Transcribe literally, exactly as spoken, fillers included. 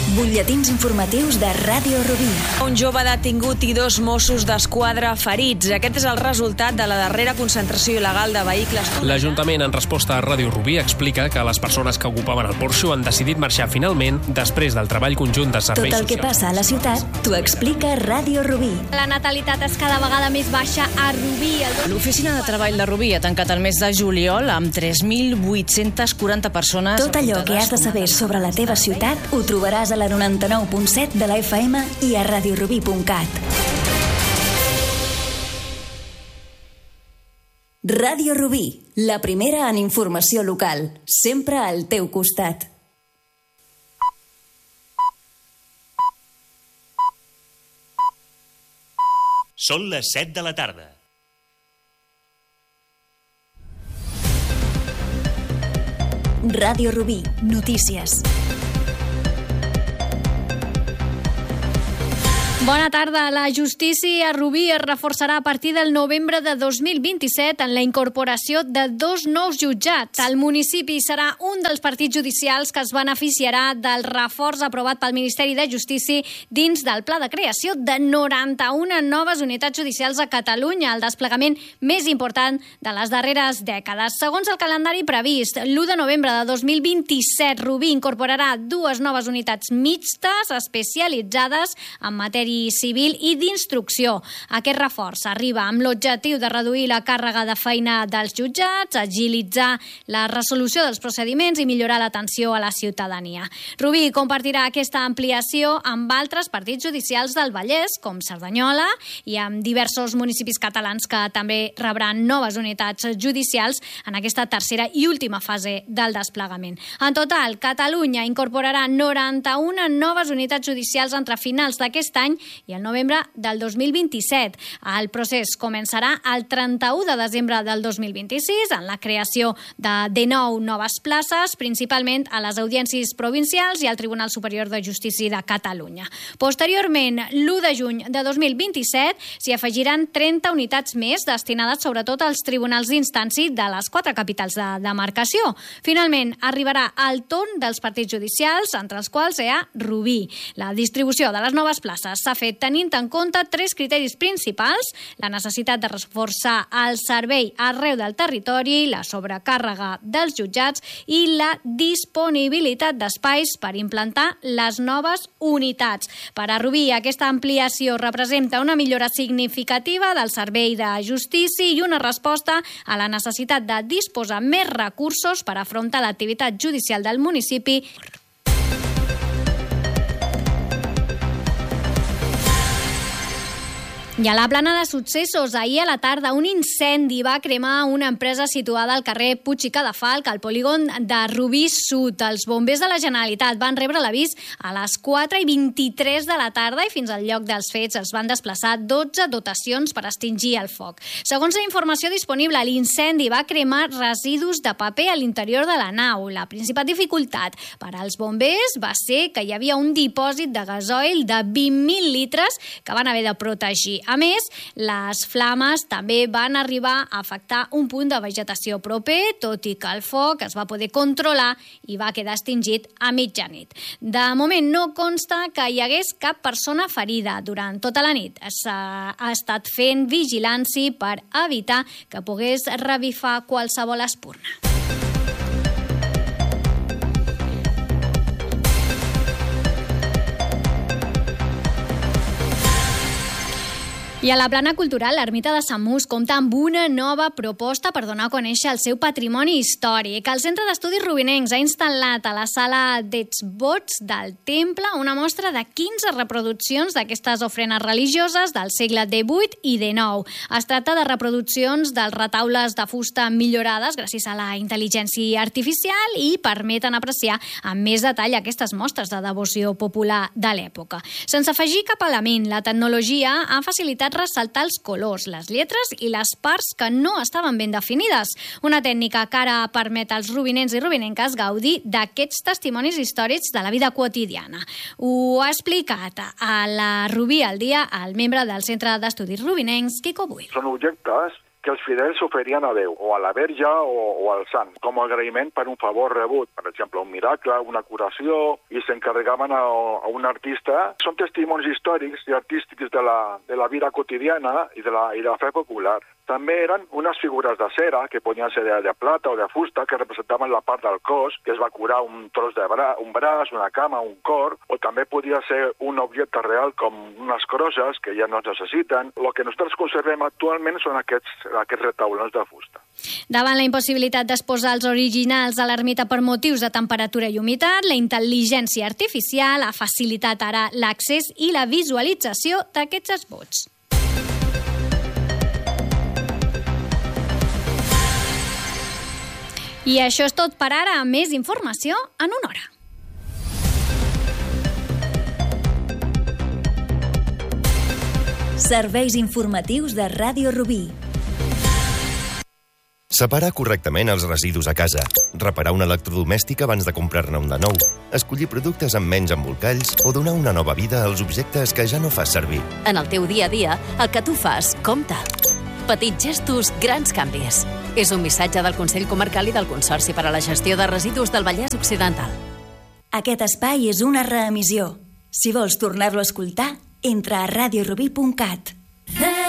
Butlletins informatius de Ràdio Rubí. Un jove detingut i dos Mossos d'Esquadra ferits. Aquest és el resultat de la darrera concentració il·legal de vehicles. L'Ajuntament, en resposta a Ràdio Rubí, explica que les persones que ocupaven el Porxo han decidit marxar finalment després del treball conjunt de serveis socials. Tot el que passa a la ciutat t'ho explica Ràdio Rubí. La natalitat és cada vegada més baixa a Rubí. L'oficina de treball de Rubí ha tancat el mes de juliol amb tres mil vuit-cents quaranta persones. Tot allò que has de saber sobre la teva ciutat ho trobaràs a la noranta-nou punt set de la F M i a radiorubí punt cat. Ràdio Rubí, la primera en informació local, sempre al teu costat. Són les set de la tarda. Ràdio Rubí, notícies. Bona tarda. La justícia a Rubí es reforçarà a partir del novembre de dos mil vint-i-set en la incorporació de dos nous jutjats. El municipi serà un dels partits judicials que es beneficiarà del reforç aprovat pel Ministeri de Justícia dins del pla de creació de noranta-una noves unitats judicials a Catalunya, el desplegament més important de les darreres dècades. Segons el calendari previst, l'u de novembre de dos mil vint-i-set, Rubí incorporarà dues noves unitats mixtes especialitzades en matèria civil i d'instrucció. Aquest reforç arriba amb l'objectiu de reduir la càrrega de feina dels jutjats, agilitzar la resolució dels procediments i millorar l'atenció a la ciutadania. Rubí compartirà aquesta ampliació amb altres partits judicials del Vallès, com Cerdanyola, i amb diversos municipis catalans que també rebran noves unitats judicials en aquesta tercera i última fase del desplegament. En total, Catalunya incorporarà noranta-una noves unitats judicials entre finals d'aquest any i el novembre del dos mil vint-i-set. El procés començarà el trenta-u de desembre del dos mil vint-i-sis en la creació de dinou noves places, principalment a les audiències provincials i al Tribunal Superior de Justícia de Catalunya. Posteriorment, l'u de juny de dos mil vint-i-set, s'hi afegiran trenta unitats més destinades sobretot als tribunals d'instància de les quatre capitals de demarcació. Finalment, arribarà el torn dels partits judicials, entre els quals hi ha Rubí. La distribució de les noves places s'ha fet tenint en compte tres criteris principals: la necessitat de reforçar el servei arreu del territori, la sobrecàrrega dels jutjats i la disponibilitat d'espais per implantar les noves unitats. Per a Rubí, aquesta ampliació representa una millora significativa del servei de justícia i una resposta a la necessitat de disposar més recursos per afrontar l'activitat judicial del municipi. I a la plana de successos, ahir a la tarda, un incendi va cremar una empresa situada al carrer Puig i Cadafalc, al polígon de Rubí Sud. Els bombers de la Generalitat van rebre l'avís a les quatre i vint-i-tres de la tarda i fins al lloc dels fets es van desplaçar dotze dotacions per extingir el foc. Segons la informació disponible, l'incendi va cremar residus de paper a l'interior de la nau. La principal dificultat per als bombers va ser que hi havia un dipòsit de gasoil de vint mil litres que van haver de protegir. A més, les flames també van arribar a afectar un punt de vegetació proper, tot i que el foc es va poder controlar i va quedar extingit a mitjanit. De moment no consta que hi hagués cap persona ferida. Durant tota la nit s'ha estat fent vigilància per evitar que pogués revifar qualsevol espurna. I a la plana cultural, l'Ermita de Sant Mus compta amb una nova proposta per donar a conèixer el seu patrimoni històric. El Centre d'Estudis Rubinencs ha instal·lat a la sala d'exvots del temple una mostra de quinze reproduccions d'aquestes ofrenes religioses del segle divuit i dinou. Es tracta de reproduccions dels retaules de fusta millorades gràcies a la intel·ligència artificial i permeten apreciar amb més detall aquestes mostres de devoció popular de l'època. Sense afegir cap element, la tecnologia ha facilitat ressaltar els colors, les lletres i les parts que no estaven ben definides. Una tècnica que ara permet als rubinencs i rubinenques gaudir d'aquests testimonis històrics de la vida quotidiana. Ho ha explicat a la Rubí al dia el membre del Centre d'Estudis Rubinencs, Quico Buil. Són objectes que els fidels s'oferien a Déu, o a la Verge o, o al Sant, com a agraïment per un favor rebut, per exemple, un miracle, una curació, i s'encarregaven a, a un artista. Són testimonis històrics i artístics de la, de la vida quotidiana i de la, i de la fe popular. També eren unes figures de cera, que podien ser de, de plata o de fusta, que representaven la part del cos, que es va curar un tros de bra, un braç, una cama, un cor, o també podia ser un objecte real com unes crosses, que ja no es necessiten. El que nosaltres conservem actualment són aquests, aquests retaulons de fusta. Davant la impossibilitat d'exposar els originals a l'ermita per motius de temperatura i humitat, la intel·ligència artificial ha facilitat ara l'accés i la visualització d'aquests esbots. I això és tot per ara. Més informació en una hora. Serveis informatius de Ràdio Rubí. Separar correctament els residus a casa. Reparar un electrodomèstic abans de comprar-ne un de nou. Escollir productes amb menys embolcalls o donar una nova vida als objectes que ja no fas servir. En el teu dia a dia, el que tu fas compta. Petits gestos, grans canvis. És un missatge del Consell Comarcal i del Consorci per a la Gestió de Residus del Vallès Occidental. Aquest espai és una reemissió. Si vols tornar-lo a escoltar, entra a radiorubí punt cat.